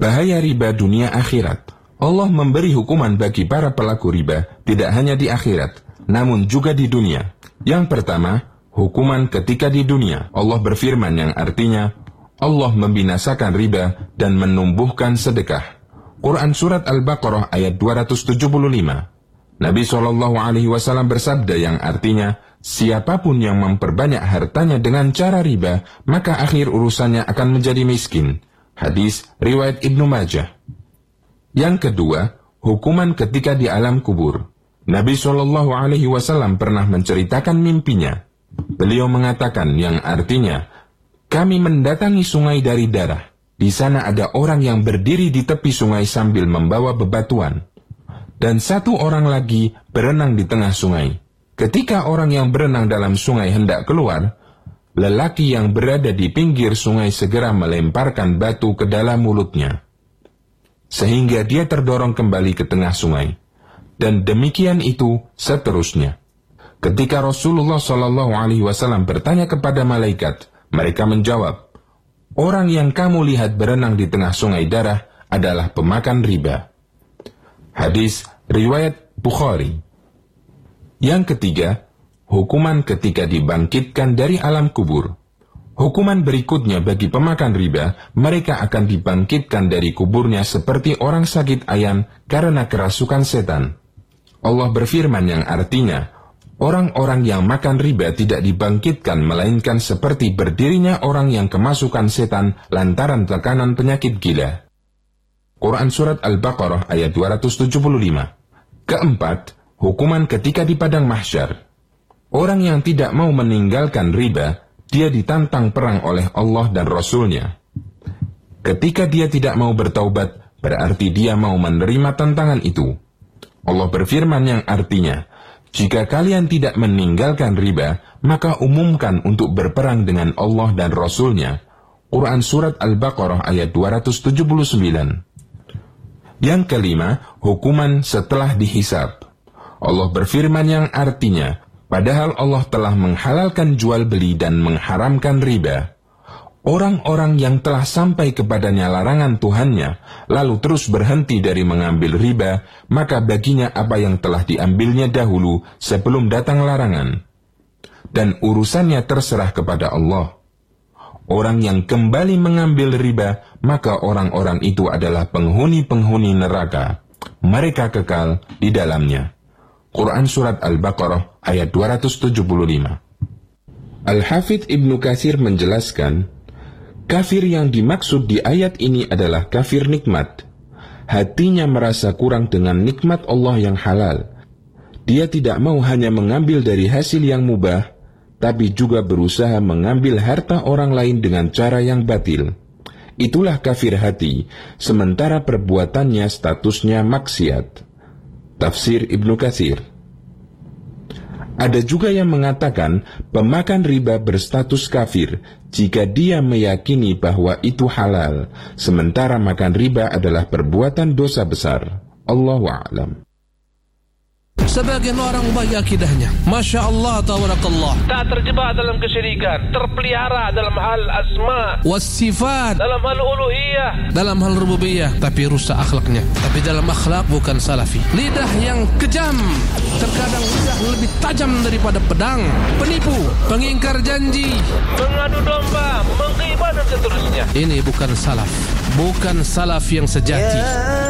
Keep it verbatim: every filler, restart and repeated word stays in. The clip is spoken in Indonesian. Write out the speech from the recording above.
Bahaya riba dunia akhirat. Allah memberi hukuman bagi para pelaku riba tidak hanya di akhirat, namun juga di dunia. Yang pertama, hukuman ketika di dunia. Allah berfirman yang artinya, Allah membinasakan riba dan menumbuhkan sedekah. Quran Surat Al-Baqarah ayat dua ratus tujuh puluh lima. Nabi shallallahu alaihi wasallam bersabda yang artinya, siapapun yang memperbanyak hartanya dengan cara riba, maka akhir urusannya akan menjadi miskin. Hadis riwayat Ibnu Majah. Yang kedua, hukuman ketika di alam kubur. Nabi shallallahu alaihi wasallam pernah menceritakan mimpinya. Beliau mengatakan yang artinya, kami mendatangi sungai dari darah. Di sana ada orang yang berdiri di tepi sungai sambil membawa bebatuan. Dan satu orang lagi berenang di tengah sungai. Ketika orang yang berenang dalam sungai hendak keluar, lelaki yang berada di pinggir sungai segera melemparkan batu ke dalam mulutnya, sehingga dia terdorong kembali ke tengah sungai. Dan demikian itu seterusnya. Ketika Rasulullah shallallahu alaihi wasallam bertanya kepada malaikat, mereka menjawab, orang yang kamu lihat berenang di tengah sungai darah adalah pemakan riba. Hadis riwayat Bukhari. Yang ketiga, hukuman ketika dibangkitkan dari alam kubur. Hukuman berikutnya bagi pemakan riba, mereka akan dibangkitkan dari kuburnya seperti orang sakit ayan karena kerasukan setan. Allah berfirman yang artinya, orang-orang yang makan riba tidak dibangkitkan melainkan seperti berdirinya orang yang kemasukan setan lantaran tekanan penyakit gila. Quran Surat Al-Baqarah ayat dua ratus tujuh puluh lima. Keempat, hukuman ketika di padang mahsyar. Orang yang tidak mau meninggalkan riba, dia ditantang perang oleh Allah dan Rasul-Nya. Ketika dia tidak mau bertaubat, berarti dia mau menerima tantangan itu. Allah berfirman yang artinya, jika kalian tidak meninggalkan riba, maka umumkan untuk berperang dengan Allah dan Rasul-Nya. Quran Surat Al-Baqarah ayat dua ratus tujuh puluh sembilan. Yang kelima, hukuman setelah dihisab. Allah berfirman yang artinya, padahal Allah telah menghalalkan jual beli dan mengharamkan riba. Orang-orang yang telah sampai kepadanya larangan Tuhannya, lalu terus berhenti dari mengambil riba, maka baginya apa yang telah diambilnya dahulu sebelum datang larangan. Dan urusannya terserah kepada Allah. Orang yang kembali mengambil riba, maka orang-orang itu adalah penghuni-penghuni neraka. Mereka kekal di dalamnya. Quran Surat Al-Baqarah ayat dua ratus tujuh puluh lima. Al-Hafidz Ibnu Katsir menjelaskan, kafir yang dimaksud di ayat ini adalah kafir nikmat. Hatinya merasa kurang dengan nikmat Allah yang halal. Dia tidak mau hanya mengambil dari hasil yang mubah, tapi juga berusaha mengambil harta orang lain dengan cara yang batil. Itulah kafir hati, sementara perbuatannya statusnya maksiat. Tafsir Ibnu Katsir. Ada juga yang mengatakan pemakan riba berstatus kafir jika dia meyakini bahwa itu halal, sementara makan riba adalah perbuatan dosa besar. Allahu a'lam. Sebagian orang ubah akidahnya, Masya Allah, Tabarakallah, tak terjebak dalam kesyirikan, terpelihara dalam hal asma wasifat, dalam hal uluhiyah, dalam hal rububiyah, tapi rusak akhlaknya. Tapi dalam akhlak bukan salafi. Lidah yang kejam, terkadang lidah lebih tajam daripada pedang. Penipu, pengingkar janji, mengadu domba, menghibah dan seterusnya. Ini bukan salaf, bukan salaf yang sejati.